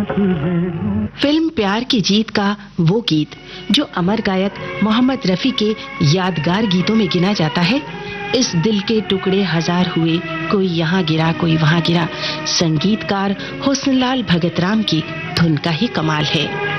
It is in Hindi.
फिल्म प्यार की जीत का वो गीत जो अमर गायक मोहम्मद रफी के यादगार गीतों में गिना जाता है, इस दिल के टुकड़े हजार हुए, कोई यहाँ गिरा कोई वहाँ गिरा, संगीतकार हुस्नलाल भगत राम की धुन का ही कमाल है।